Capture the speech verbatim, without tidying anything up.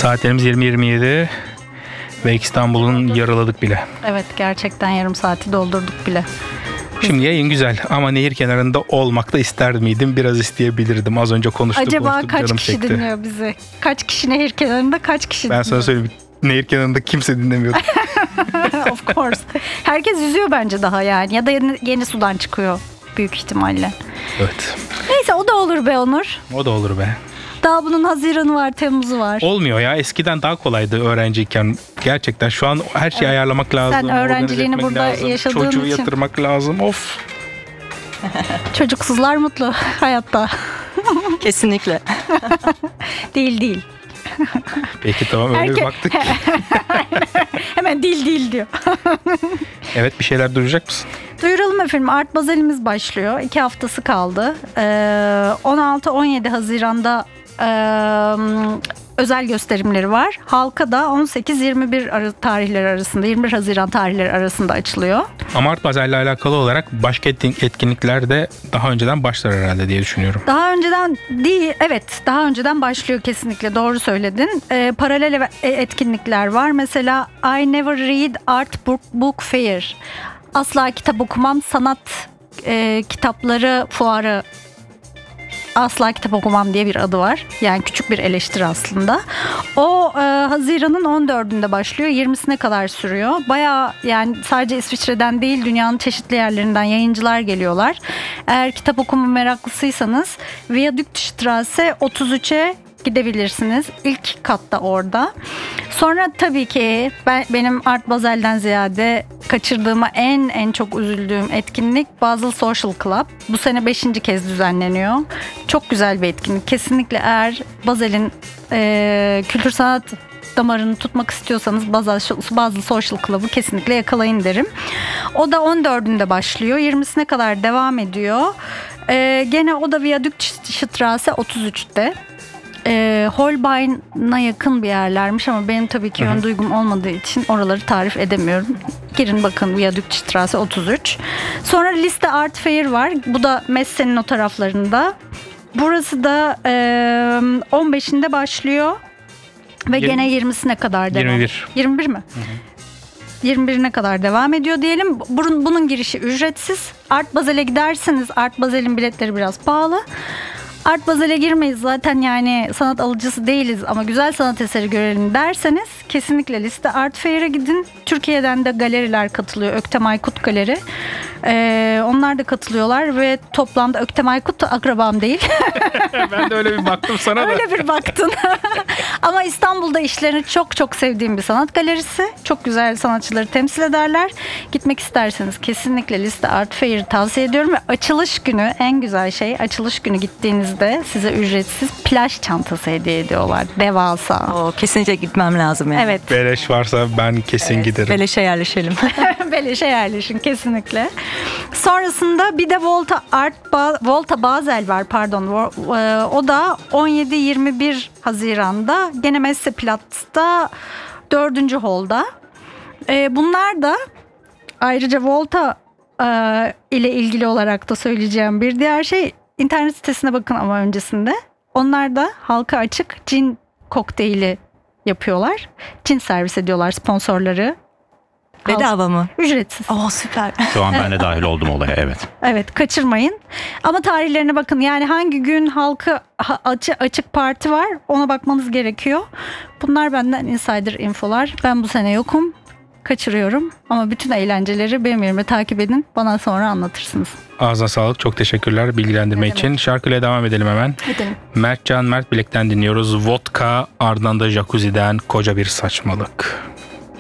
Saatlerimiz yirmi yirmi yedi ve İstanbul'un yarıladık bile. Evet, gerçekten yarım saati doldurduk bile. Şimdi yayın güzel ama nehir kenarında olmak da ister miydim? Biraz isteyebilirdim. Az önce konuştuk. Acaba konuştuk, kaç canım kişi çekti. dinliyor bizi? Kaç kişi nehir kenarında, kaç kişi Ben dinliyor? sana söyleyeyim. Nehir kenarında kimse dinlemiyor. Of course. Herkes yüzüyor bence daha yani. Ya da yeni, yeni sudan çıkıyor büyük ihtimalle. Evet. Neyse, o da olur be Onur. O da olur be. Daha bunun Haziran'ı var, Temmuz'u var. Olmuyor ya. Eskiden daha kolaydı öğrenciyken. Gerçekten şu an her şeyi Evet. ayarlamak lazım. Sen öğrenciliğini organize etmek burada lazım, yaşadığın çocuğu için. yatırmak lazım. Of. Çocuksuzlar mutlu hayatta. Kesinlikle. Değil değil. Peki tamam, öyle bir Erke- baktık ki. Hemen değil değil diyor. Evet, bir şeyler duyacak mısın? Duyuralım efendim. Art Basel'imiz başlıyor. İki haftası kaldı. Ee, on altı on yedi Haziran'da e, özel gösterimleri var. Halka da on sekiz yirmi bir ar- tarihleri arasında, yirmi bir Haziran tarihleri arasında açılıyor. Ama Art Basel'le alakalı olarak başka etkin- etkinlikler de daha önceden başlar herhalde diye düşünüyorum. Daha önceden değil, evet, daha önceden başlıyor kesinlikle, doğru söyledin. Ee, paralel ev- etkinlikler var. Mesela I Never Read Art Book, Book Fair. Asla kitap okumam, sanat e, kitapları fuarı. Asla kitap okumam diye bir adı var. Yani küçük bir eleştiri aslında. O e, Haziran'ın on dördünde başlıyor. yirmisine kadar sürüyor. Bayağı, yani sadece İsviçre'den değil, dünyanın çeşitli yerlerinden yayıncılar geliyorlar. Eğer kitap okuma meraklısıysanız Viaduktstraße otuz üçe gidebilirsiniz. İlk katta orada. Sonra tabii ki ben, benim Art Basel'den ziyade kaçırdığıma en en çok üzüldüğüm etkinlik Basel Social Club. Bu sene beşinci kez düzenleniyor. Çok güzel bir etkinlik. Kesinlikle eğer Basel'in e, kültür sanat damarını tutmak istiyorsanız Basel, Basel Social Club'ı kesinlikle yakalayın derim. O da on dördünde başlıyor. yirmisine kadar devam ediyor. E, gene o da Viaduktstraße otuz üçte. E, Holbein'a yakın bir yerlermiş ama benim tabii ki ön duygum olmadığı için oraları tarif edemiyorum. Girin bakın, Viaduktstraße otuz üç. Sonra Liste Art Fair var. Bu da Messe'nin o taraflarında. Burası da e, on beşinde başlıyor ve Yirmi- gene yirmisine kadar devam. yirmi bir. yirmi bir mi? Hı hı. yirmi birine kadar devam ediyor diyelim. Bunun, bunun girişi ücretsiz. Art Basel'e giderseniz, Art Basel'in biletleri biraz pahalı. Art Basel'e girmeyiz zaten, yani sanat alıcısı değiliz ama güzel sanat eseri görelim derseniz kesinlikle Liste Art Fair'e gidin. Türkiye'den de galeriler katılıyor. Öktem Aykut Galeri. Ee, onlar da katılıyorlar ve toplamda Öktem Aykut da akrabam değil. Ben de öyle bir baktım sana da. Öyle bir baktın. Ama İstanbul'da işlerini çok çok sevdiğim bir sanat galerisi. Çok güzel sanatçıları temsil ederler. Gitmek isterseniz kesinlikle Liste Art Fair'i tavsiye ediyorum. Ve açılış günü, en güzel şey, açılış günü gittiğinizde size ücretsiz plaj çantası hediye ediyorlar. Devasa. Oo, kesinlikle gitmem lazım yani. Evet. Beleş varsa ben kesin Evet, giderim. Beleşe yerleşelim. Beleşe yerleşin kesinlikle. Sonrasında bir de Volta Art ba- Volta Basel var, pardon. Vo- e, O da on yedi yirmi bir Haziran'da gene Messeplatz'ta dördüncü holda. E, Bunlar da ayrıca Volta e, ile ilgili olarak da söyleyeceğim bir diğer şey, internet sitesine bakın ama öncesinde. Onlar da halka açık cin kokteyli yapıyorlar. Cin servis ediyorlar sponsorları. Bedava mı? Ücretsiz. Oo, süper. Şu an ben de dahil oldum olaya, evet. Evet, kaçırmayın. Ama tarihlerine bakın. Yani hangi gün halka ha- açık, açık parti var, ona bakmanız gerekiyor. Bunlar benden insider infolar. Ben bu sene yokum. Kaçırıyorum. Ama bütün eğlenceleri benim yerime takip edin. Bana sonra anlatırsınız. Ağzına sağlık. Çok teşekkürler bilgilendirme Ne için. demek. Şarkıyla devam edelim hemen. Edelim. Mertcan Mert Bilek'ten dinliyoruz. Vodka, ardından da Jacuzzi'den Koca Bir Saçmalık.